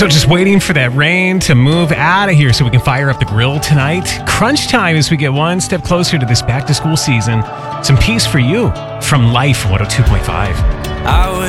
So just waiting for that rain to move out of here so we can fire up the grill tonight. Crunch time as we get one step closer to this back to school season. Some peace for you from Life 102.5. I was